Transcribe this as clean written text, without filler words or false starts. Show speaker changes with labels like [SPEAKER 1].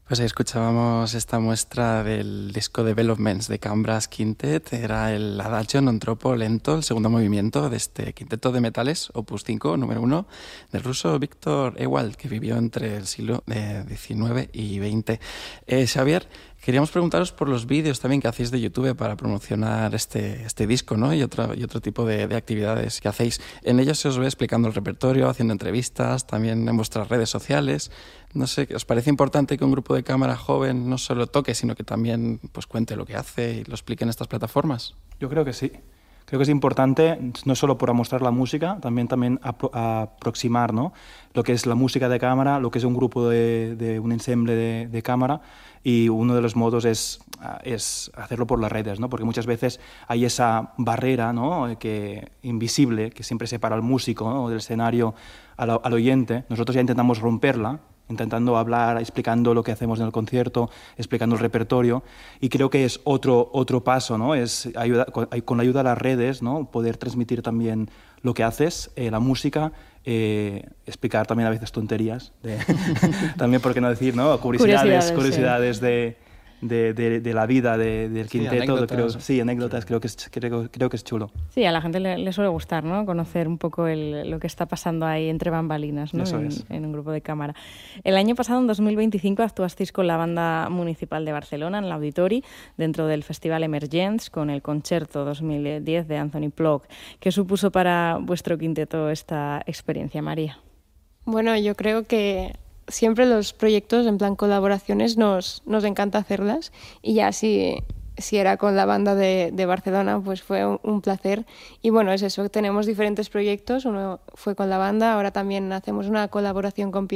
[SPEAKER 1] Pues ahí escuchábamos esta muestra del disco Developments de Cambras Quintet. Era el Adagio non troppo lento, el segundo movimiento de este quinteto de metales, opus 5, número 1, del ruso Víctor Ewald, que vivió entre el siglo XIX y XX. Xavier, queríamos preguntaros por los vídeos también que hacéis de YouTube para promocionar este disco, ¿no? Y otro tipo de actividades que hacéis. En ellos se os ve explicando el repertorio, haciendo entrevistas, también en vuestras redes sociales. No sé, ¿os parece importante que un grupo de cámara joven no solo toque, sino que también pues cuente lo que hace y lo explique en estas plataformas?
[SPEAKER 2] Yo creo que sí. Creo que es importante no solo para mostrar la música, también aproximar, ¿no?, lo que es la música de cámara, lo que es un grupo de un ensemble de cámara, y uno de los modos es hacerlo por las redes, ¿no?, porque muchas veces hay esa barrera, ¿no?, invisible que siempre separa al músico, ¿no?, del escenario al oyente. Nosotros ya intentamos romperla, intentando hablar, explicando lo que hacemos en el concierto, explicando el repertorio, y creo que es otro paso, ¿no?, es con la ayuda de las redes, ¿no?, poder transmitir también lo que haces, la música, explicar también a veces tonterías, también, por qué no decir, ¿no?, curiosidades de la vida del quinteto. Anécdotas, creo que es chulo.
[SPEAKER 3] Sí, a la gente le suele gustar, ¿no?, conocer un poco lo que está pasando ahí entre bambalinas, ¿no?, en un grupo de cámara. El año pasado, en 2025, actuasteis con la Banda Municipal de Barcelona en el Auditori, dentro del Festival Emergents, con el Concerto 2010 de Anthony Plock. ¿Qué supuso para vuestro quinteto esta experiencia, María?
[SPEAKER 4] Bueno, yo creo que siempre los proyectos en plan colaboraciones nos encanta hacerlas, y ya si era con la banda de Barcelona, pues fue un placer. Y bueno, es eso, tenemos diferentes proyectos, uno fue con la banda, ahora también hacemos una colaboración con